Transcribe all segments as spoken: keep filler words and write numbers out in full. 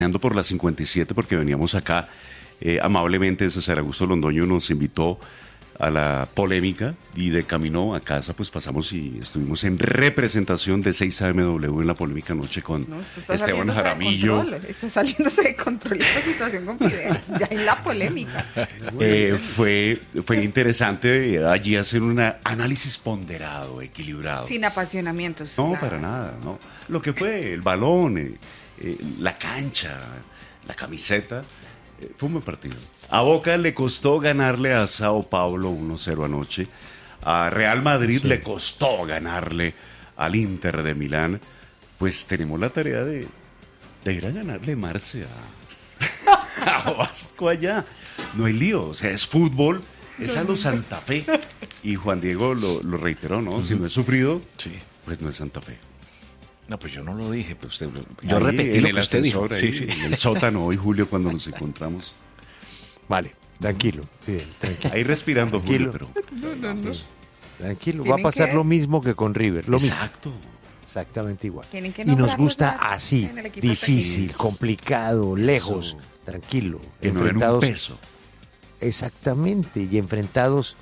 Ando por la cincuenta y siete porque veníamos acá, eh, amablemente César Augusto Londoño nos invitó a la polémica y de camino a casa pues pasamos y estuvimos en representación de seis A M W en la polémica noche con No, esto está Esteban saliéndose de Jaramillo. control, está saliéndose de control esta situación con Fidel, ya en la polémica. Eh, fue, fue interesante eh, allí hacer un análisis ponderado, equilibrado. Sin apasionamientos. No, claro. para nada, no. Lo que fue el balón, eh, eh, la cancha, la camiseta, eh, fue un buen partido. A Boca le costó ganarle a Sao Paulo uno cero anoche. A Real Madrid sí. le costó ganarle al Inter de Milán. Pues tenemos la tarea de, de ir a ganarle Marce a, a Vasco allá. No hay lío, o sea, es fútbol, es a lo Santa Fe. Y Juan Diego lo, lo reiteró, ¿no? Uh-huh. Si no es sufrido, sí. pues no es Santa Fe. No, pues yo no lo dije, pero usted, yo ahí, repetí lo que usted dijo. Ahí, sí, sí. En el sótano hoy, Julio, cuando nos encontramos. Vale, tranquilo, Fidel, tranquilo. Ahí respirando, tranquilo. Julio, pero... No, no, no. Tranquilo, va a pasar que... lo mismo que con River. Lo Exacto. Mismo. Exactamente igual. Que y nos gusta así, difícil, pequeño. complicado, lejos, Eso. tranquilo. Que enfrentados, no un peso. Exactamente, y enfrentados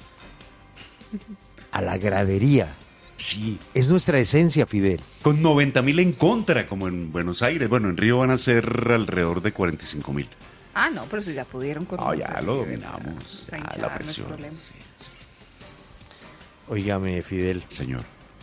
a la gradería. Sí. Es nuestra esencia, Fidel. Con noventa mil en contra, como en Buenos Aires. Bueno, en Río van a ser alrededor de cuarenta y cinco mil. Ah, no, pero si ya pudieron con Ah, ya lo dominamos. Ya, ya, la presión. No sí, sí. Óigame, Fidel. Señor.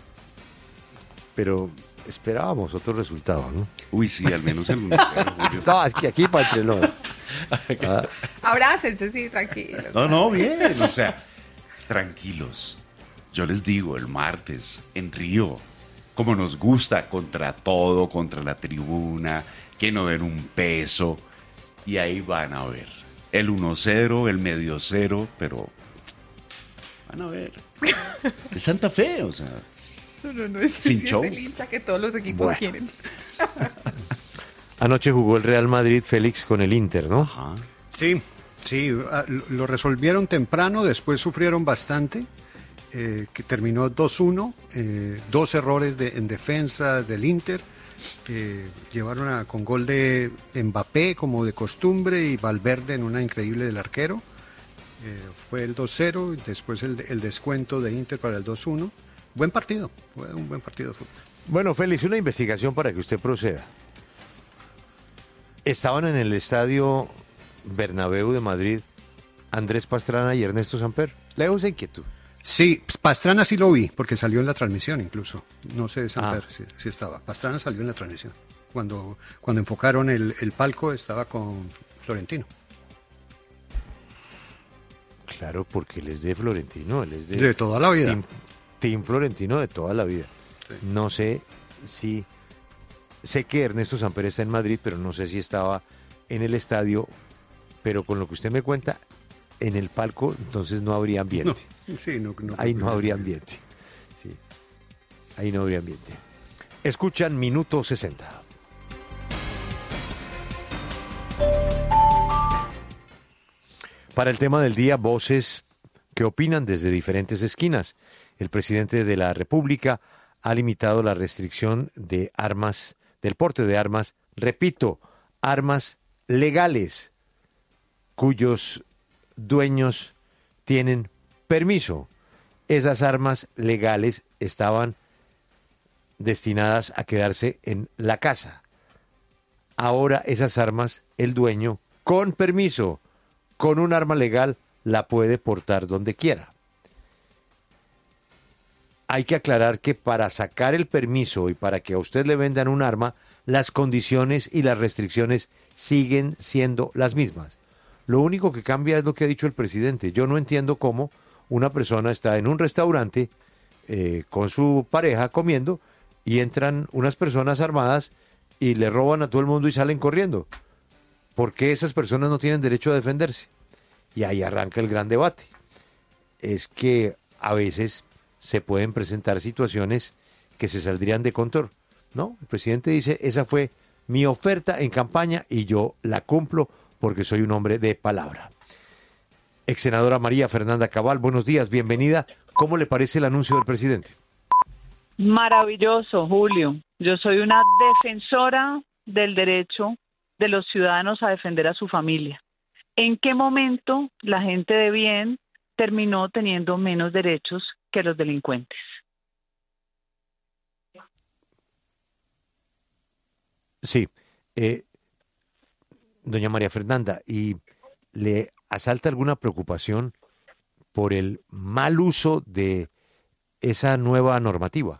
Pero esperábamos otro resultado, ¿no? Uy, sí, al menos el uno cero, Julio. No, es que aquí para entre los. ah. Abrácense, sí, tranquilos. No, no, bien, o sea, tranquilos. Yo les digo, el martes, en Río, como nos gusta, contra todo, contra la tribuna, que no den un peso. Y ahí van a ver el uno cero, el medio cero, pero van a ver. Es Santa Fe, o sea. No, no, no, este sin sí show. Es el hincha que todos los equipos bueno. quieren. Anoche jugó el Real Madrid, Félix, con el Inter, ¿no? Ajá. Sí, sí, lo resolvieron temprano, después sufrieron bastante, eh, que terminó dos uno, eh, dos errores de, en defensa del Inter. Eh, llevaron a, con gol de Mbappé como de costumbre y Valverde en una increíble del arquero. Eh, fue el dos cero y después el, el descuento de Inter para el dos uno. Buen partido, fue un buen partido de fútbol. Bueno, Félix, una investigación para que usted proceda. Estaban en el estadio Bernabéu de Madrid Andrés Pastrana y Ernesto Samper. Lejos de inquietud. Sí, Pastrana sí lo vi, porque salió en la transmisión incluso. No sé, Samper Ah. si, si estaba. Pastrana salió en la transmisión. Cuando, cuando enfocaron el, el palco estaba con Florentino. Claro, porque él es de Florentino, él es de... De toda la vida. Team, team Florentino de toda la vida. Sí. No sé si... Sé que Ernesto Samper está en Madrid, pero no sé si estaba en el estadio. Pero con lo que usted me cuenta, en el palco, entonces no habría ambiente. No, sí, no, no, Ahí no habría ambiente. Sí. Ahí no habría ambiente. Escuchan Minuto sesenta. Para el tema del día, voces que opinan desde diferentes esquinas. El presidente de la República ha limitado la restricción de armas, del porte de armas, repito, armas legales, cuyos dueños tienen permiso. Esas armas legales estaban destinadas a quedarse en la casa. Ahora esas armas, el dueño, con permiso, con un arma legal, la puede portar donde quiera. Hay que aclarar que para sacar el permiso y para que a usted le vendan un arma, las condiciones y las restricciones siguen siendo las mismas. Lo único que cambia es lo que ha dicho el presidente. Yo no entiendo cómo una persona está en un restaurante eh, con su pareja comiendo y entran unas personas armadas y le roban a todo el mundo y salen corriendo. ¿Por qué esas personas no tienen derecho a defenderse? Y ahí arranca el gran debate. Es que a veces se pueden presentar situaciones que se saldrían de control. No, el presidente dice, esa fue mi oferta en campaña y yo la cumplo porque soy un hombre de palabra. Ex senadora María Fernanda Cabal, buenos días, bienvenida. ¿Cómo le parece el anuncio del presidente? Maravilloso, Julio. Yo soy una defensora del derecho de los ciudadanos a defender a su familia. ¿En qué momento la gente de bien terminó teniendo menos derechos que los delincuentes? Sí. Eh, doña María Fernanda, ¿y le asalta alguna preocupación por el mal uso de esa nueva normativa?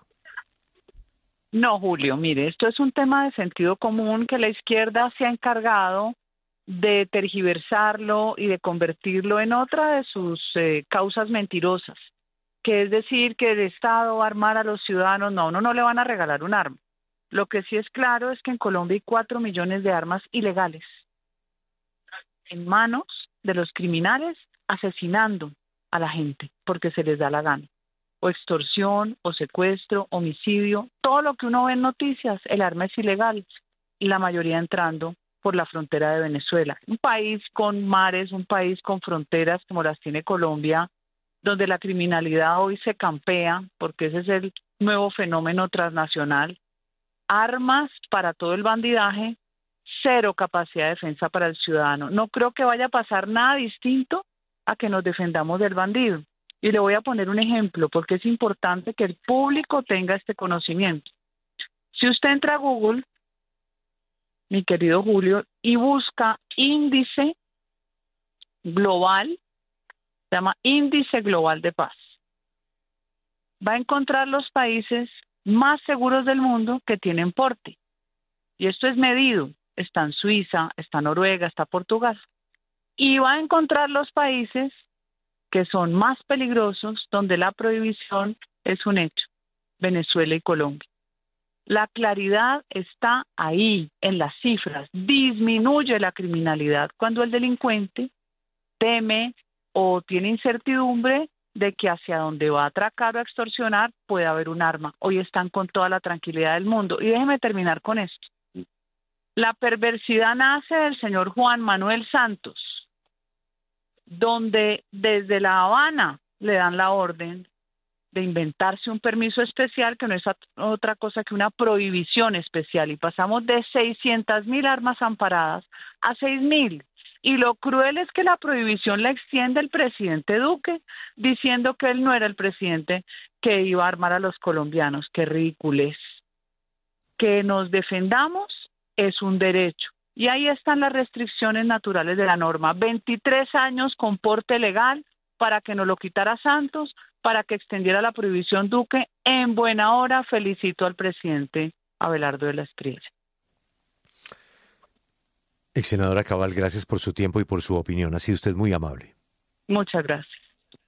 No, Julio, mire, esto es un tema de sentido común que la izquierda se ha encargado de tergiversarlo y de convertirlo en otra de sus eh, causas mentirosas, que es decir que el Estado va a armar a los ciudadanos. No, a uno no le van a regalar un arma. Lo que sí es claro es que en Colombia hay cuatro millones de armas ilegales en manos de los criminales asesinando a la gente porque se les da la gana. O extorsión, o secuestro, homicidio, todo lo que uno ve en noticias, el arma es ilegal y la mayoría entrando por la frontera de Venezuela. Un país con mares, un país con fronteras como las tiene Colombia, donde la criminalidad hoy se campea, porque ese es el nuevo fenómeno transnacional. Armas para todo el bandidaje, cero capacidad de defensa para el ciudadano. No creo que vaya a pasar nada distinto a que nos defendamos del bandido. Y le voy a poner un ejemplo, porque es importante que el público tenga este conocimiento. Si usted entra a Google, mi querido Julio, y busca índice global, se llama Índice Global de Paz, va a encontrar los países más seguros del mundo que tienen porte. Y esto es medido. Está en Suiza, está Noruega, está Portugal. Y va a encontrar los países que son más peligrosos, donde la prohibición es un hecho. Venezuela y Colombia. La claridad está ahí, en las cifras. Disminuye la criminalidad cuando el delincuente teme o tiene incertidumbre de que hacia donde va a atracar o a extorsionar puede haber un arma. Hoy están con toda la tranquilidad del mundo. Y déjeme terminar con esto. La perversidad nace del señor Juan Manuel Santos, donde desde La Habana le dan la orden de inventarse un permiso especial que no es otra cosa que una prohibición especial, y pasamos de seiscientas mil armas amparadas a seis mil. Y lo cruel es que la prohibición la extiende el presidente Duque, diciendo que él no era el presidente que iba a armar a los colombianos. ¡Qué ridiculez! Que nos defendamos es un derecho. Y ahí están las restricciones naturales de la norma. veintitrés años con porte legal para que nos lo quitara Santos, para que extendiera la prohibición Duque. En buena hora felicito al presidente Abelardo de la Espriella. Ex senadora Cabal, gracias por su tiempo y por su opinión. Ha sido usted muy amable. Muchas gracias.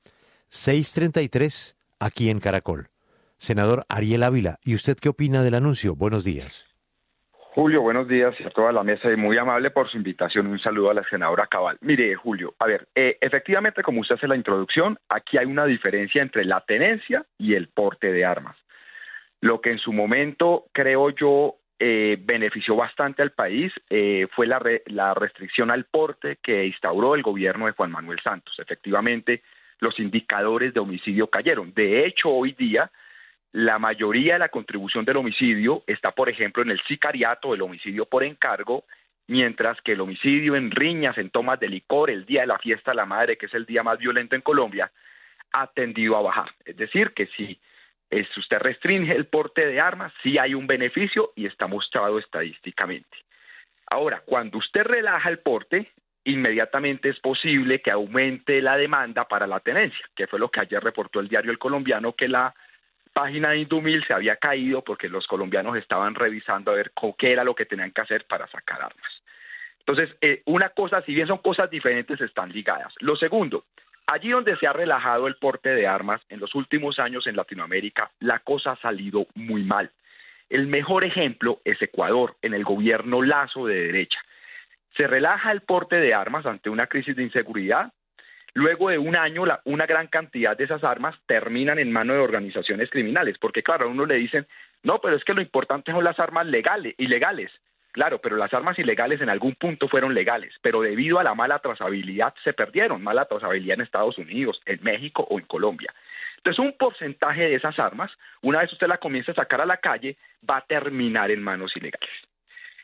seis treinta y tres, aquí en Caracol. Senador Ariel Ávila, ¿y usted qué opina del anuncio? Buenos días. Julio, buenos días y a toda la mesa y muy amable por su invitación. Un saludo a la senadora Cabal. Mire, Julio, a ver, eh, efectivamente, como usted hace la introducción, aquí hay una diferencia entre la tenencia y el porte de armas. Lo que en su momento, creo yo, eh, benefició bastante al país eh, fue la, re, la restricción al porte que instauró el gobierno de Juan Manuel Santos. Efectivamente, los indicadores de homicidio cayeron. De hecho, hoy día, la mayoría de la contribución del homicidio está, por ejemplo, en el sicariato, el homicidio por encargo, mientras que el homicidio en riñas, en tomas de licor, el día de la fiesta de la madre, que es el día más violento en Colombia, ha tendido a bajar. Es decir, que si, eh, si usted restringe el porte de armas, sí hay un beneficio y está mostrado estadísticamente. Ahora, cuando usted relaja el porte, inmediatamente es posible que aumente la demanda para la tenencia, que fue lo que ayer reportó el diario El Colombiano, que la página de Indumil se había caído porque los colombianos estaban revisando a ver qué era lo que tenían que hacer para sacar armas. Entonces, eh, una cosa, si bien son cosas diferentes, están ligadas. Lo segundo, allí donde se ha relajado el porte de armas en los últimos años en Latinoamérica, la cosa ha salido muy mal. El mejor ejemplo es Ecuador, en el gobierno Lazo de derecha. Se relaja el porte de armas ante una crisis de inseguridad. Luego de un año, la, una gran cantidad de esas armas terminan en manos de organizaciones criminales, porque claro, a uno le dicen, no, pero es que lo importante son las armas legales, ilegales. Claro, pero las armas ilegales en algún punto fueron legales, pero debido a la mala trazabilidad se perdieron, mala trazabilidad en Estados Unidos, en México o en Colombia. Entonces un porcentaje de esas armas, una vez usted la comience a sacar a la calle, va a terminar en manos ilegales.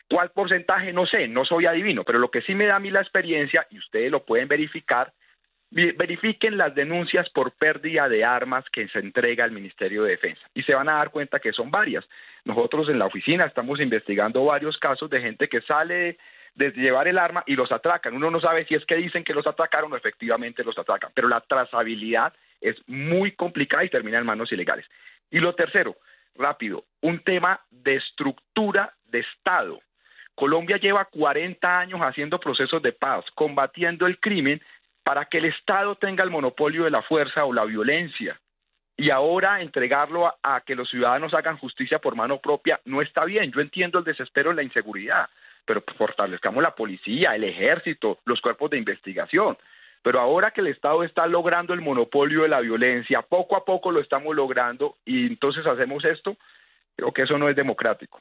¿Cuál porcentaje? No sé, no soy adivino, pero lo que sí me da a mí la experiencia, y ustedes lo pueden verificar, verifiquen las denuncias por pérdida de armas que se entrega al Ministerio de Defensa y se van a dar cuenta que son varias. Nosotros en la oficina estamos investigando varios casos de gente que sale de llevar el arma y los atracan. Uno no sabe si es que dicen que los atracaron o efectivamente los atracan, pero la trazabilidad es muy complicada y termina en manos ilegales. Y lo tercero, rápido, un tema de estructura de Estado. Colombia lleva cuarenta años haciendo procesos de paz, combatiendo el crimen para que el Estado tenga el monopolio de la fuerza o la violencia. Y ahora entregarlo a, a que los ciudadanos hagan justicia por mano propia no está bien. Yo entiendo el desespero y la inseguridad, pero fortalezcamos la policía, el ejército, los cuerpos de investigación. Pero ahora que el Estado está logrando el monopolio de la violencia, poco a poco lo estamos logrando y entonces hacemos esto, creo que eso no es democrático.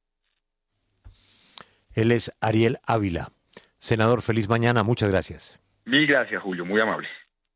Él es Ariel Ávila. Senador, feliz mañana, muchas gracias. Mil gracias, Julio, muy amable.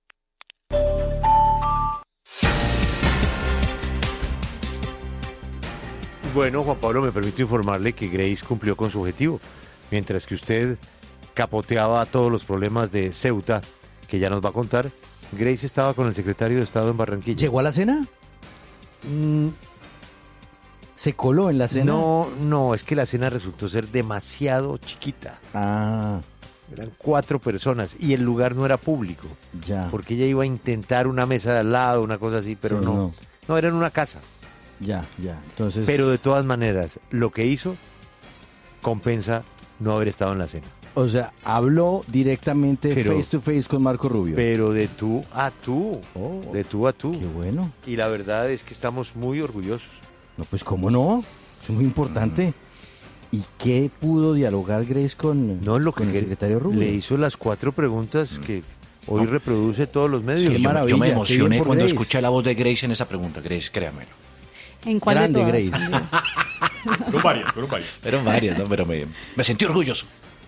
Bueno, Juan Pablo, me permito informarle que Grace cumplió con su objetivo, mientras que usted capoteaba todos los problemas de Ceuta, que ya nos va a contar. Grace estaba con el secretario de Estado en Barranquilla. ¿Llegó a la cena? Mm, ¿Se coló en la cena? no, no, es que la cena resultó ser demasiado chiquita. Ah, Eran cuatro personas y el lugar no era público, ya. porque ella iba a intentar una mesa de al lado, una cosa así, pero Sí, no, no. no, era en una casa. Ya, ya. Entonces, Pero de todas maneras, lo que hizo compensa no haber estado en la cena. o sea, habló directamente Pero- face to face con Marco Rubio. Pero de tú a tú, Oh, de tú a tú. qué bueno. Y la verdad es que estamos muy orgullosos. No, pues cómo no, es muy importante. ¿Y qué pudo dialogar Grace con, No, lo que con el que- secretario Rubio? le hizo las cuatro preguntas que hoy reproduce todos los medios. Qué Yo, yo maravilla, me qué emocioné bien por cuando Grace. escuché la voz de Grace en esa pregunta. Grace, créamelo. ¿En cuál Grande, de todas? Grace. Juan Diego? Fueron varias, fueron varias. Fueron varias, ¿no? Pero me, me sentí orgulloso.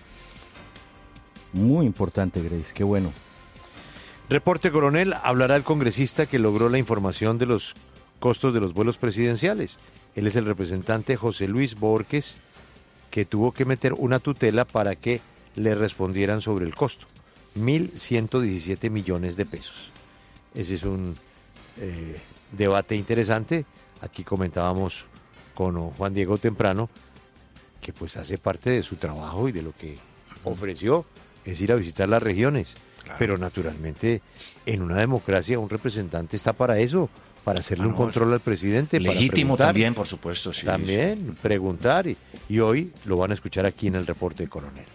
Muy importante, Grace, qué bueno. Reporte Coronel, hablará el congresista que logró la información de los costos de los vuelos presidenciales. Él es el representante José Luis Borges, que tuvo que meter una tutela para que le respondieran sobre el costo. mil ciento diecisiete millones de pesos. Ese es un eh, debate interesante. Aquí comentábamos con Juan Diego temprano que pues hace parte de su trabajo y de lo que ofreció, es ir a visitar las regiones. Claro. Pero naturalmente en una democracia un representante está para eso, para hacerle Ah, un no, control al presidente. para Legítimo preguntar. también, por supuesto. Sí, También preguntar y, y hoy lo van a escuchar aquí en el reporte de Coronel.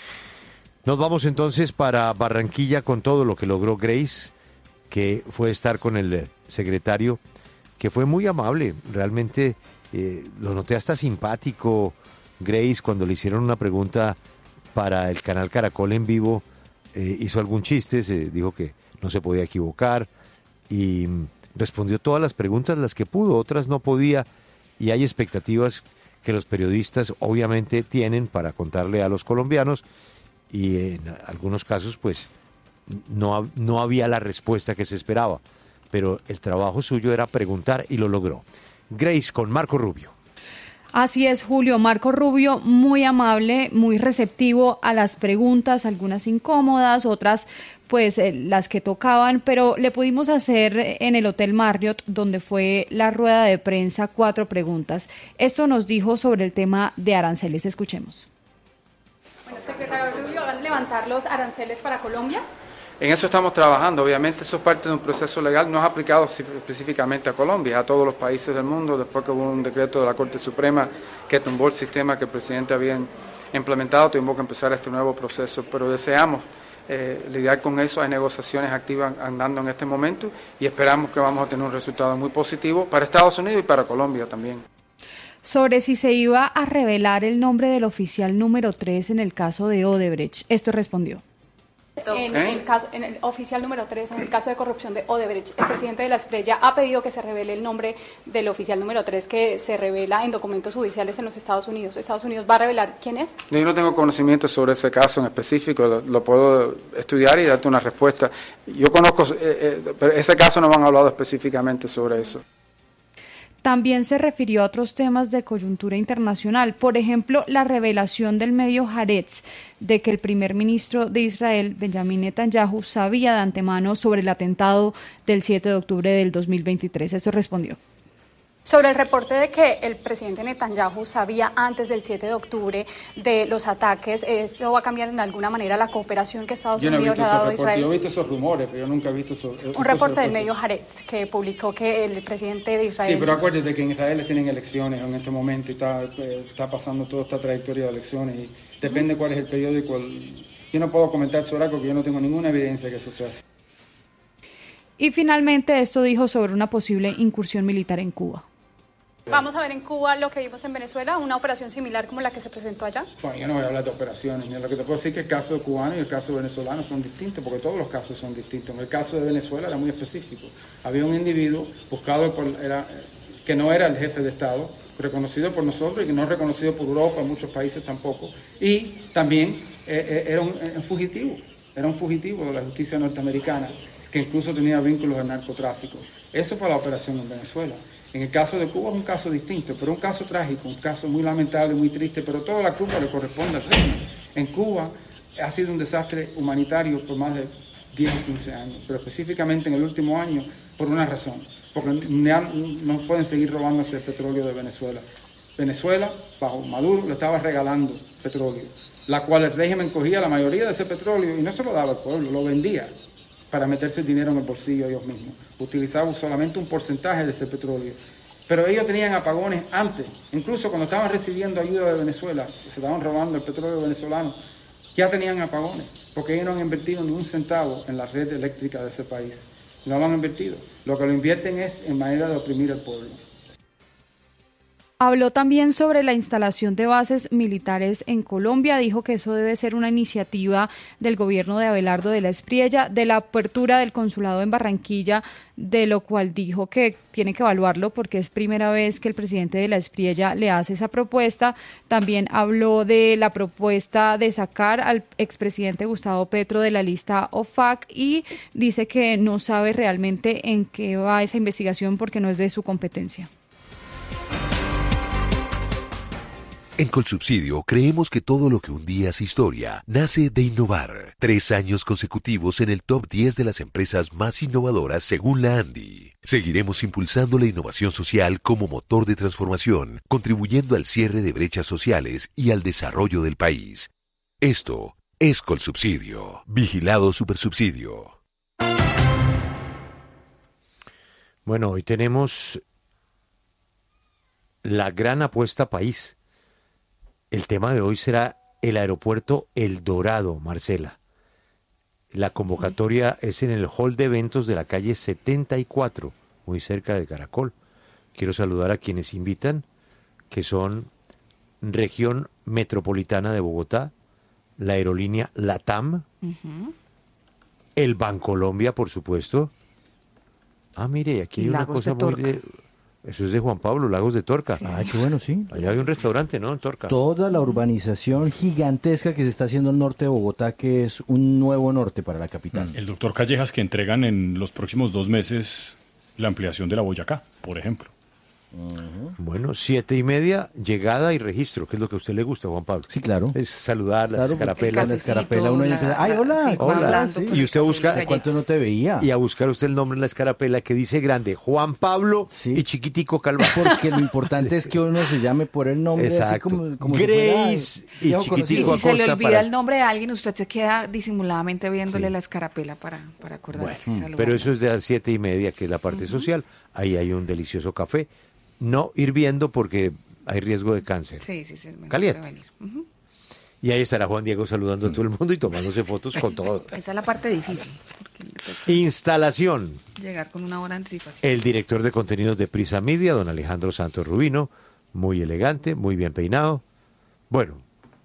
Nos vamos entonces para Barranquilla con todo lo que logró Grace, que fue estar con el secretario, que fue muy amable, realmente eh, lo noté hasta simpático. Grace, cuando le hicieron una pregunta para el canal Caracol en vivo, eh, hizo algún chiste, se dijo que no se podía equivocar y mm, respondió todas las preguntas las que pudo, otras no podía, y hay expectativas que los periodistas obviamente tienen para contarle a los colombianos, y en algunos casos pues no, ha- no había la respuesta que se esperaba, pero el trabajo suyo era preguntar y lo logró. Grace con Marco Rubio. Así es, Julio. Marco Rubio, muy amable, muy receptivo a las preguntas, algunas incómodas, otras pues eh, las que tocaban, pero le pudimos hacer en el Hotel Marriott, donde fue la rueda de prensa, cuatro preguntas. Esto nos dijo sobre el tema de aranceles. Escuchemos. Bueno, secretario Rubio, ¿van a levantar los aranceles para Colombia? En eso estamos trabajando, obviamente eso es parte de un proceso legal, no es aplicado específicamente a Colombia, a todos los países del mundo, después que hubo un decreto de la Corte Suprema que tumbó el sistema que el presidente había implementado, tuvimos que empezar este nuevo proceso, pero deseamos eh, lidiar con eso, hay negociaciones activas andando en este momento y esperamos que vamos a tener un resultado muy positivo para Estados Unidos y para Colombia también. Sobre si se iba a revelar el nombre del oficial número tres en el caso de Odebrecht, esto respondió. En ¿Eh? el caso, en el oficial número tres, en el caso de corrupción de Odebrecht, el presidente de la Esprella ha pedido que se revele el nombre del oficial número tres que se revela en documentos judiciales en los Estados Unidos. ¿Estados Unidos va a revelar quién es? Yo no tengo conocimiento sobre ese caso en específico, lo, lo puedo estudiar y darte una respuesta. Yo conozco, eh, eh, pero ese caso no me han hablado específicamente sobre eso. También se refirió a otros temas de coyuntura internacional, por ejemplo, la revelación del medio Haaretz de que el primer ministro de Israel, Benjamin Netanyahu, sabía de antemano sobre el atentado del siete de octubre del dos mil veintitrés. Esto respondió. Sobre el reporte de que el presidente Netanyahu sabía antes del siete de octubre de los ataques, ¿eso va a cambiar en alguna manera la cooperación que Estados yo no Unidos le ha dado a Israel? Yo he visto esos rumores, pero yo nunca he visto esos Un reporte del medio Haaretz que publicó que el presidente de Israel... Sí, pero acuérdate que en Israel tienen elecciones en este momento y está, está pasando toda esta trayectoria de elecciones y depende cuál es el periódico. Yo no puedo comentar sobre algo porque yo no tengo ninguna evidencia que eso sea así. Y finalmente esto dijo sobre una posible incursión militar en Cuba. Vamos a ver en Cuba lo que vimos en Venezuela, una operación similar como la que se presentó allá. Bueno, yo no voy a hablar de operaciones, ni lo que te puedo decir es que el caso cubano y el caso venezolano son distintos, porque todos los casos son distintos. En el caso de Venezuela era muy específico. Había un individuo buscado por, era, que no era el jefe de Estado, reconocido por nosotros y que no reconocido por Europa, en muchos países tampoco. Y también eh, eh, era un, un fugitivo, era un fugitivo de la justicia norteamericana, que incluso tenía vínculos al narcotráfico. Eso fue la operación en Venezuela. En el caso de Cuba es un caso distinto, pero un caso trágico, un caso muy lamentable, muy triste, pero toda la culpa le corresponde al régimen. En Cuba ha sido un desastre humanitario por más de diez o quince años, pero específicamente en el último año por una razón, porque no pueden seguir robándose el petróleo de Venezuela. Venezuela, bajo Maduro, le estaba regalando petróleo, la cual el régimen cogía la mayoría de ese petróleo y no se lo daba al pueblo, lo vendía para meterse el dinero en el bolsillo ellos mismos. Utilizaban solamente un porcentaje de ese petróleo. Pero ellos tenían apagones antes, incluso cuando estaban recibiendo ayuda de Venezuela, que se estaban robando el petróleo venezolano, ya tenían apagones, porque ellos no han invertido ni un centavo en la red eléctrica de ese país. No lo han invertido. Lo que lo invierten es en manera de oprimir al pueblo. Habló también sobre la instalación de bases militares en Colombia. Dijo que eso debe ser una iniciativa del gobierno de Abelardo de la Espriella, de la apertura del consulado en Barranquilla, de lo cual dijo que tiene que evaluarlo porque es primera vez que el presidente de la Espriella le hace esa propuesta. También habló de la propuesta de sacar al expresidente Gustavo Petro de la lista O F A C y dice que no sabe realmente en qué va esa investigación porque no es de su competencia. En Colsubsidio creemos que todo lo que un día es historia nace de innovar. Tres años consecutivos en el top diez de las empresas más innovadoras según la ANDI. Seguiremos impulsando la innovación social como motor de transformación, contribuyendo al cierre de brechas sociales y al desarrollo del país. Esto es Colsubsidio. Vigilado Supersubsidio. Bueno, hoy tenemos la gran apuesta país. El tema de hoy será el aeropuerto El Dorado, Marcela. La convocatoria es en el hall de eventos de la calle setenta y cuatro, muy cerca de Caracol. Quiero saludar a quienes invitan, que son Región Metropolitana de Bogotá, la aerolínea LATAM, uh-huh. el Bancolombia, por supuesto. Ah, mire, aquí hay una Lagos cosa de muy Torca. de... Eso es de Juan Pablo, Lagos de Torca. Sí. Ay, qué bueno, sí. Allá hay un restaurante, ¿no? En Torca. Toda la urbanización gigantesca que se está haciendo al norte de Bogotá, que es un nuevo norte para la capital. El doctor Callejas, que entregan en los próximos dos meses la ampliación de la Boyacá, por ejemplo. Uh-huh. Bueno, siete y media, llegada y registro, que es lo que a usted le gusta, Juan Pablo. Sí, claro. Es saludar, las claro, escarapelas. La escarapela, uno la, empieza, ay, hola, sí, hola. hablando, Sí. pues, Y usted busca, ¿hace cuánto no te veía? Y a buscar usted el nombre en la escarapela que dice grande, Juan Pablo sí. y chiquitico Calva. Porque lo importante es que uno se llame por el nombre. Exacto. Así como, como Grace si fuera, y chiquitico Y si se le olvida para... el nombre de alguien, usted se queda disimuladamente viéndole sí. la escarapela para, para acordarse. Bueno, pero eso es de las siete y media, que es la parte uh-huh. social. Ahí hay un delicioso café. No hirviendo porque hay riesgo de cáncer. Sí, sí, sí. Es mejor caliente. prevenir. Uh-huh. Y ahí estará Juan Diego saludando a todo el mundo y tomándose fotos con todo. Esa es la parte difícil. Instalación. Llegar con una hora de anticipación. El director de contenidos de Prisa Media, don Alejandro Santos Rubino, muy elegante, muy bien peinado. Bueno,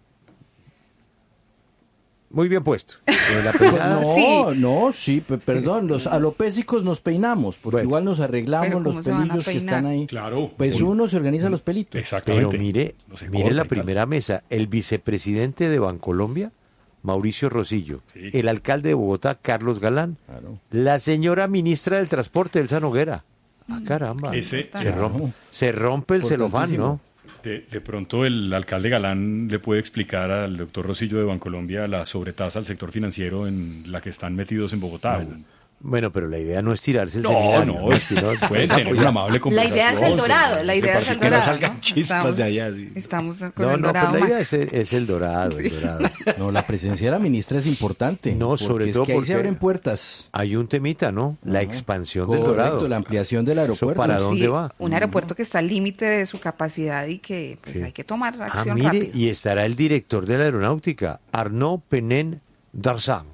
muy bien puesto. La peinada, no, sí. no, sí, pe- perdón, los alopésicos nos peinamos, porque Bueno. igual nos arreglamos los pelillos que están ahí. Claro. Pues Sí. uno se organiza los pelitos. Exactamente. pero mire, No se mire corta la y tal. primera mesa, el vicepresidente de Bancolombia, Mauricio Rosillo, Sí. el alcalde de Bogotá, Carlos Galán, Claro. la señora ministra del Transporte, Elsa Noguera. Ah, caramba. Ese- se, rompe, se rompe el celofán, ¿no? De, de pronto el alcalde Galán le puede explicar al doctor Rosillo de Bancolombia la sobretasa al sector financiero en la que están metidos en Bogotá. Bueno, bueno, pero la idea no es tirarse el No, seminario. no, Espinosa. pueden tener una amable La conversación. idea es el dorado, la sobre- idea es el para que no dorado. salgan ¿no? chispas Estamos- de allá, sí. Estamos con No, el no, dorado. pero la idea Max. es, es el dorado, el dorado. No, la presencia de la ministra es importante. No, porque sobre es todo que ahí porque se abren puertas. hay un temita, ¿no? La expansión del Correcto, dorado. la ampliación del ¿Eso aeropuerto. para dónde Sí, va? un aeropuerto que está al límite de su capacidad y que pues, Sí. hay que tomar Ah, acción mire, rápida. y estará el director de la aeronáutica, Arnaud Penin Darzan.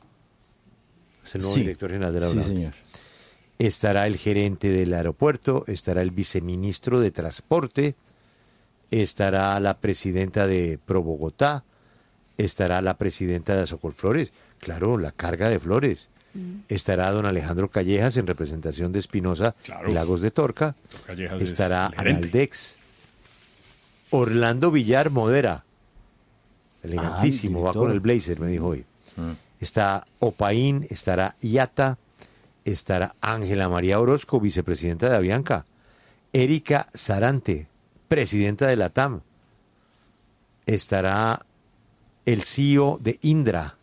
Es el nuevo Sí, director general de la sí, aeronáutica. señor. Estará el gerente del aeropuerto, estará el viceministro de Transporte, estará la presidenta de Pro Bogotá, estará la presidenta de Azocol Flores, claro, la carga de flores. Estará don Alejandro Callejas en representación de Espinosa Claro. y Lagos de Torca. Callejas es Estará el gerente. Analdex. Orlando Villar Modera. Elegantísimo, Ah, el va director. con el blazer, me dijo hoy. Está Opaín, estará Iata, estará Ángela María Orozco, vicepresidenta de Avianca. Erika Sarante, presidenta de la T A M. Estará el C E O de Indra.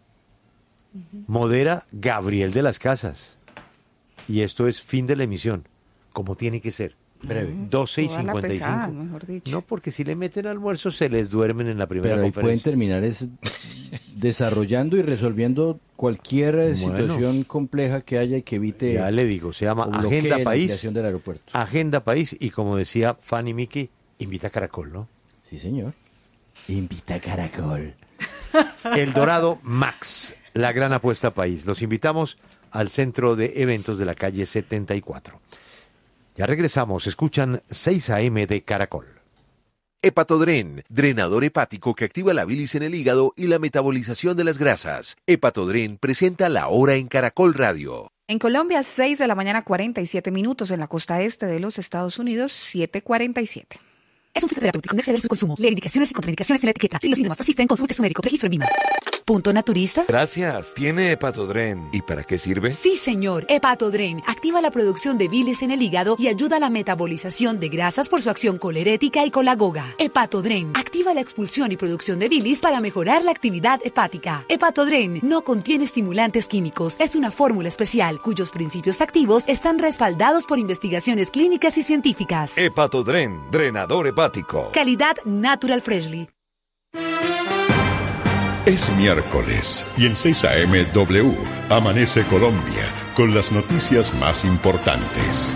Modera Gabriel de las Casas. Y esto es fin de la emisión, como tiene que ser. Breve. doce y Toda la cincuenta y pesada, cinco. mejor dicho. No, porque si le meten almuerzo se les duermen en la primera Pero ahí pueden conferencia. terminar es desarrollando y resolviendo cualquier eh, Bueno. situación compleja que haya y que evite Ya le digo, se llama o bloquee Agenda la País. ampliación del aeropuerto. Agenda País y como decía Fanny Mickey, invita a Caracol, ¿no? Sí, señor. Invita a Caracol. El Dorado Max, la gran apuesta país. Los invitamos al centro de eventos de la calle setenta y cuatro. Ya regresamos, escuchan seis a eme de Caracol. Hepatodren, drenador hepático que activa la bilis en el hígado y la metabolización de las grasas. Hepatodren presenta La Hora en Caracol Radio. En Colombia, seis de la mañana, cuarenta y siete minutos. En la costa este de los Estados Unidos, siete cuarenta y siete. Es un fitoterapéutico, no exceder su consumo. Lee indicaciones y contraindicaciones en la etiqueta. Si los síntomas persisten, consulte a su médico. Registro en Vima. ¿Punto naturista? Gracias. Tiene Hepatodren. ¿Y para qué sirve? Sí, señor. Hepatodren activa la producción de bilis en el hígado y ayuda a la metabolización de grasas por su acción colerética y colagoga. Hepatodren activa la expulsión y producción de bilis para mejorar la actividad hepática. Hepatodren no contiene estimulantes químicos. Es una fórmula especial cuyos principios activos están respaldados por investigaciones clínicas y científicas. Hepatodren, drenador hepático. Calidad Natural Freshly. Es miércoles y en seis a eme W amanece Colombia con las noticias más importantes.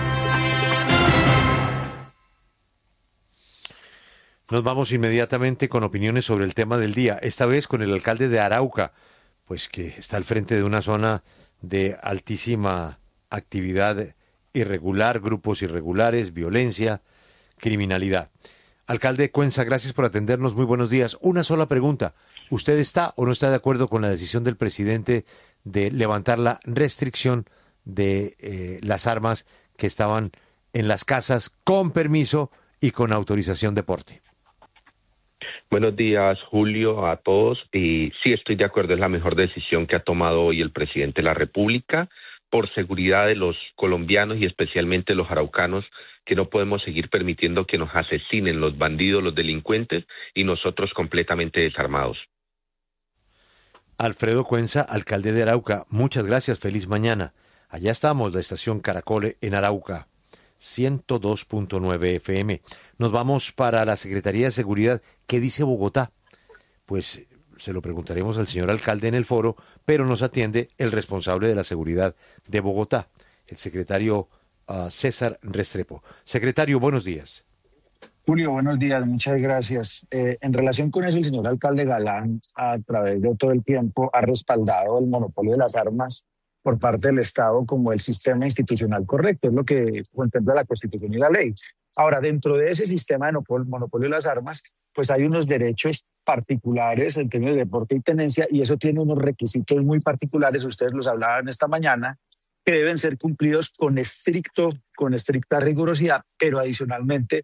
Nos vamos inmediatamente con opiniones sobre el tema del día, esta vez con el alcalde de Arauca, pues que está al frente de una zona de altísima actividad irregular, grupos irregulares, violencia, criminalidad. Alcalde Cuenza, gracias por atendernos, muy buenos días. Una sola pregunta, ¿usted está o no está de acuerdo con la decisión del presidente de levantar la restricción de eh, las armas que estaban en las casas con permiso y con autorización de porte? Buenos días, Julio, a todos. Y sí, estoy de acuerdo, es la mejor decisión que ha tomado hoy el presidente de la República por seguridad de los colombianos y especialmente los araucanos, que no podemos seguir permitiendo que nos asesinen los bandidos, los delincuentes y nosotros completamente desarmados. Alfredo Cuenza, alcalde de Arauca, muchas gracias, feliz mañana. Allá estamos, la estación Caracol en Arauca, ciento dos punto nueve F M. Nos vamos para la Secretaría de Seguridad. ¿Qué dice Bogotá? Pues se lo preguntaremos al señor alcalde en el foro, pero nos atiende el responsable de la seguridad de Bogotá, el secretario uh, César Restrepo. Secretario, buenos días. Julio, buenos días, muchas gracias. Eh, en relación con eso, el señor alcalde Galán, a través de todo el tiempo, ha respaldado el monopolio de las armas por parte del Estado como el sistema institucional correcto, es lo que contempla la Constitución y la ley. Ahora, dentro de ese sistema de monopolio de las armas, pues hay unos derechos particulares en términos de porte y tenencia, y eso tiene unos requisitos muy particulares, ustedes los hablaban esta mañana, que deben ser cumplidos con estricto, con estricta rigurosidad, pero adicionalmente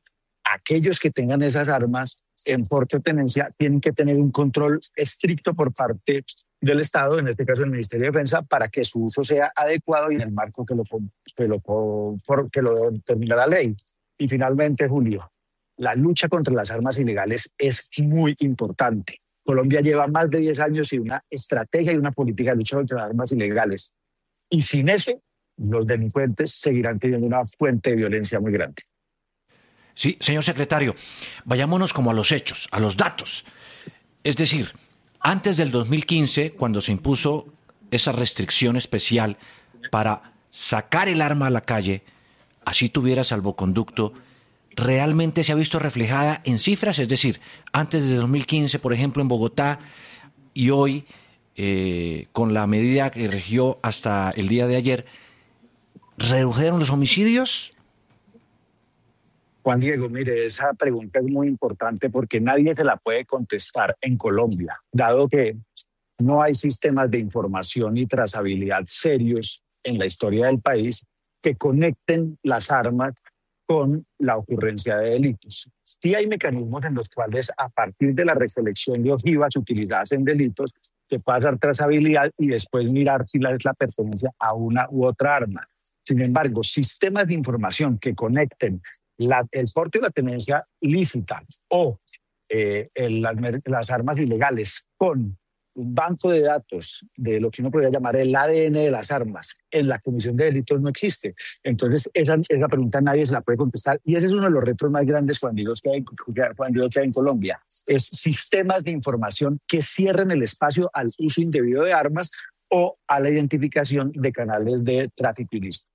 aquellos que tengan esas armas en porte o tenencia tienen que tener un control estricto por parte del Estado, en este caso el Ministerio de Defensa, para que su uso sea adecuado y en el marco que lo, que lo, que lo determina la ley. Y finalmente, Julio, la lucha contra las armas ilegales es muy importante. Colombia lleva más de diez años y una estrategia y una política de lucha contra las armas ilegales. Y sin eso, los delincuentes seguirán teniendo una fuente de violencia muy grande. Sí, señor secretario, vayámonos como a los hechos, a los datos. Es decir, antes del dos mil quince, cuando se impuso esa restricción especial para sacar el arma a la calle, así tuviera salvoconducto, ¿realmente se ha visto reflejada en cifras? Es decir, antes de dos mil quince, por ejemplo, en Bogotá, y hoy, eh, con la medida que regió hasta el día de ayer, ¿redujeron los homicidios? Juan Diego, mire, esa pregunta es muy importante porque nadie se la puede contestar en Colombia, dado que no hay sistemas de información y trazabilidad serios en la historia del país que conecten las armas con la ocurrencia de delitos. Sí hay mecanismos en los cuales, a partir de la recolección de ojivas utilizadas en delitos, se puede hacer trazabilidad y después mirar si es la pertenencia a una u otra arma. Sin embargo, sistemas de información que conecten La, el porte y la tenencia lícita o eh, el, las, las armas ilegales con un banco de datos de lo que uno podría llamar el A D N de las armas en la comisión de delitos no existe. Entonces esa, esa pregunta nadie se la puede contestar y ese es uno de los retos más grandes cuando que hay, cuando que hay en Colombia. Es sistemas de información que cierren el espacio al uso indebido de armas o a la identificación de canales de tráfico ilícito.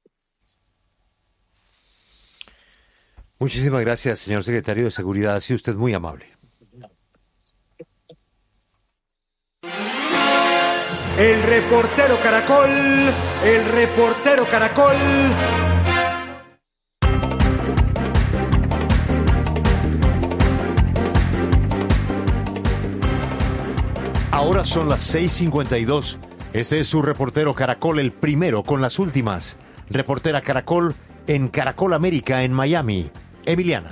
Muchísimas gracias, señor secretario de Seguridad. Ha sido usted muy amable. El reportero Caracol, el reportero Caracol. Ahora son las seis cincuenta y dos. Este es su reportero Caracol, el primero con las últimas. Reportera Caracol en Caracol América en Miami. Emiliana.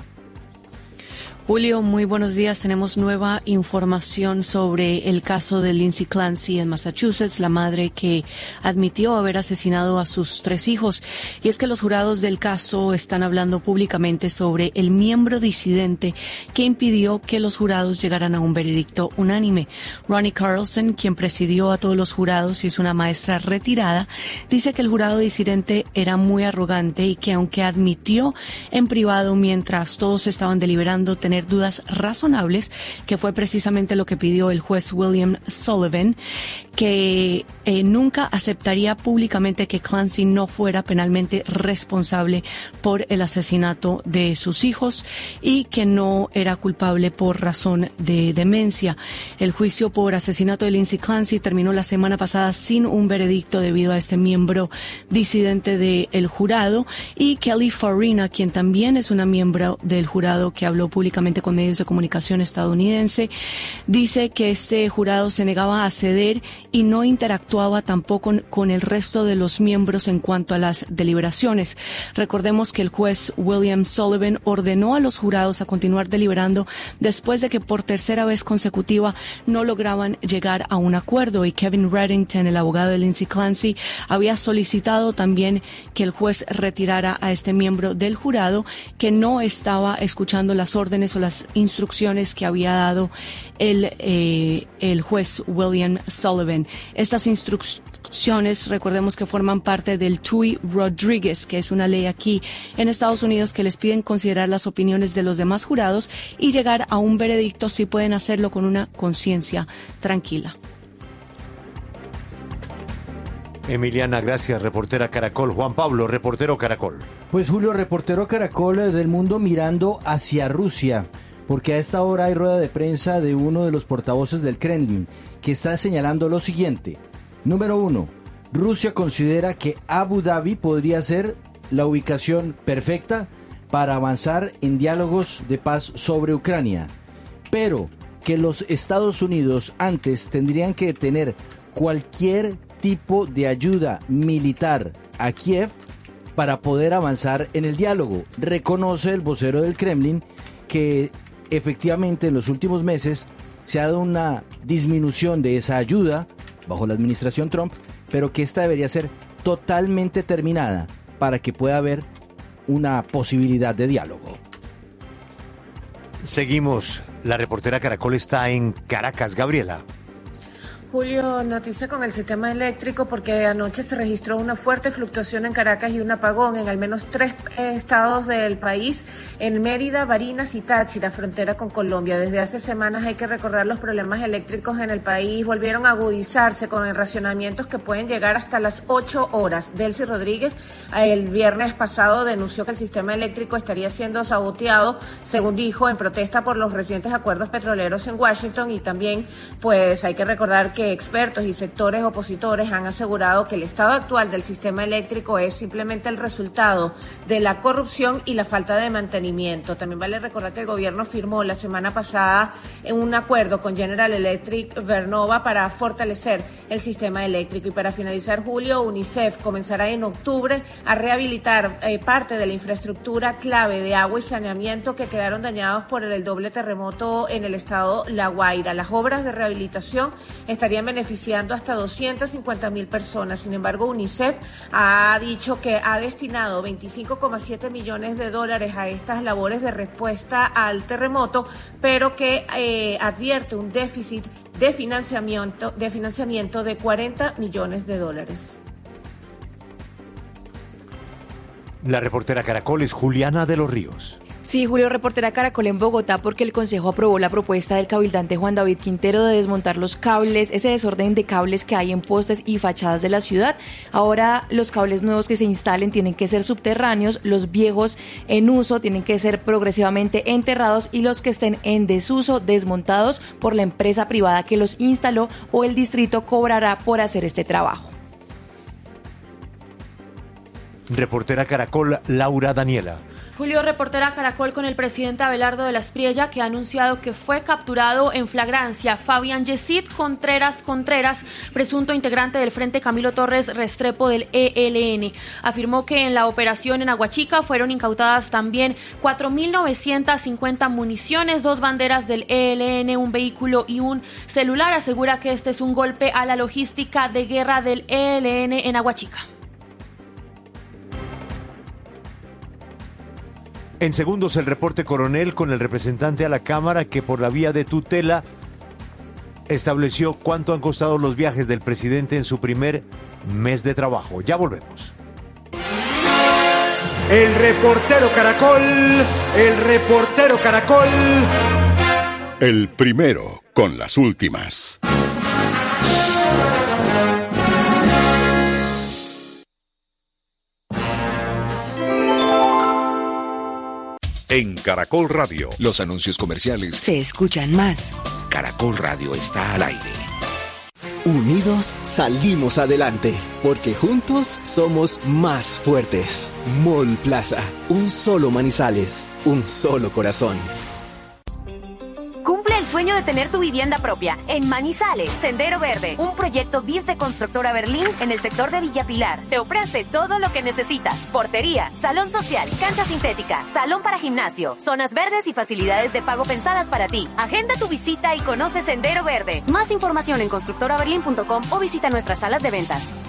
Julio, muy buenos días. Tenemos nueva información sobre el caso de Lindsay Clancy en Massachusetts, la madre que admitió haber asesinado a sus tres hijos. Y es que los jurados del caso están hablando públicamente sobre el miembro disidente que impidió que los jurados llegaran a un veredicto unánime. Ronnie Carlson, quien presidió a todos los jurados y es una maestra retirada, dice que el jurado disidente era muy arrogante y que aunque admitió en privado mientras todos estaban deliberando tener dudas razonables, que fue precisamente lo que pidió el juez William Sullivan, que eh, nunca aceptaría públicamente que Clancy no fuera penalmente responsable por el asesinato de sus hijos y que no era culpable por razón de demencia. El juicio por asesinato de Lindsay Clancy terminó la semana pasada sin un veredicto debido a este miembro disidente del jurado, y Kelly Farina, quien también es una miembro del jurado que habló públicamente con medios de comunicación estadounidense, dice que este jurado se negaba a ceder y no interactuaba tampoco con, con el resto de los miembros en cuanto a las deliberaciones. Recordemos que el juez William Sullivan ordenó a los jurados a continuar deliberando después de que por tercera vez consecutiva no lograban llegar a un acuerdo, y Kevin Reddington, el abogado de Lindsay Clancy, había solicitado también que el juez retirara a este miembro del jurado que no estaba escuchando las órdenes o las instrucciones que había dado el, eh, el juez William Sullivan. Estas instrucciones, recordemos que forman parte del Tui Rodriguez, que es una ley aquí en Estados Unidos que les piden considerar las opiniones de los demás jurados y llegar a un veredicto si pueden hacerlo con una conciencia tranquila. Emiliana, gracias, reportera Caracol. Juan Pablo, reportero Caracol. Pues Julio, reportero Caracol del mundo mirando hacia Rusia, porque a esta hora hay rueda de prensa de uno de los portavoces del Kremlin, que está señalando lo siguiente. Número uno, Rusia considera que Abu Dhabi podría ser la ubicación perfecta para avanzar en diálogos de paz sobre Ucrania, pero que los Estados Unidos antes tendrían que detener cualquier tipo de ayuda militar a Kiev para poder avanzar en el diálogo. Reconoce el vocero del Kremlin que efectivamente en los últimos meses se ha dado una disminución de esa ayuda bajo la administración Trump, pero que esta debería ser totalmente terminada para que pueda haber una posibilidad de diálogo. Seguimos. La reportera Caracol está en Caracas. Gabriela. Julio, noticia con el sistema eléctrico porque anoche se registró una fuerte fluctuación en Caracas y un apagón en al menos tres eh, estados del país, en Mérida, Barinas y Táchira, frontera con Colombia. Desde hace semanas hay que recordar los problemas eléctricos en el país volvieron a agudizarse con racionamientos que pueden llegar hasta las ocho horas. Delcy Rodríguez el viernes pasado denunció que el sistema eléctrico estaría siendo saboteado, según dijo, en protesta por los recientes acuerdos petroleros en Washington, y también pues hay que recordar que expertos y sectores opositores han asegurado que el estado actual del sistema eléctrico es simplemente el resultado de la corrupción y la falta de mantenimiento. También vale recordar que el gobierno firmó la semana pasada un acuerdo con General Electric Vernova para fortalecer el sistema eléctrico. Y para finalizar, Julio, UNICEF comenzará en octubre a rehabilitar eh, parte de la infraestructura clave de agua y saneamiento que quedaron dañados por el doble terremoto en el estado La Guaira. Las obras de rehabilitación estarían beneficiando hasta doscientas cincuenta mil personas. Sin embargo, UNICEF ha dicho que ha destinado veinticinco coma siete millones de dólares a estas labores de respuesta al terremoto, pero que eh, advierte un déficit de financiamiento, de financiamiento de cuarenta millones de dólares. La reportera Caracol es Juliana de los Ríos. Sí, Julio, reportera Caracol en Bogotá, porque el Consejo aprobó la propuesta del cabildante Juan David Quintero de desmontar los cables, ese desorden de cables que hay en postes y fachadas de la ciudad. Ahora los cables nuevos que se instalen tienen que ser subterráneos, los viejos en uso tienen que ser progresivamente enterrados y los que estén en desuso desmontados por la empresa privada que los instaló, o el distrito cobrará por hacer este trabajo. Reportera Caracol, Laura Daniela. Julio, reportera Caracol con el presidente Abelardo de la Espriella, que ha anunciado que fue capturado en flagrancia Fabián Yesid Contreras Contreras, presunto integrante del Frente Camilo Torres Restrepo del E L N. Afirmó que en la operación en Aguachica fueron incautadas también cuatro mil novecientas cincuenta municiones, dos banderas del E L N, un vehículo y un celular. Asegura que este es un golpe a la logística de guerra del E L N en Aguachica. En segundos, el reporte coronel con el representante a la Cámara que por la vía de tutela estableció cuánto han costado los viajes del presidente en su primer mes de trabajo. Ya volvemos. El reportero Caracol, el reportero Caracol. El primero con las últimas. En Caracol Radio, los anuncios comerciales se escuchan más. Caracol Radio está al aire. Unidos salimos adelante, porque juntos somos más fuertes. Mall Plaza, un solo Manizales, un solo corazón. Cumple el sueño de tener tu vivienda propia. En Manizales, Sendero Verde, un proyecto B I S de Constructora Berlín en el sector de Villa Pilar. Te ofrece todo lo que necesitas: portería, salón social, cancha sintética, salón para gimnasio, zonas verdes y facilidades de pago pensadas para ti. Agenda tu visita y conoce Sendero Verde. Más información en constructora berlín punto com o visita nuestras salas de ventas.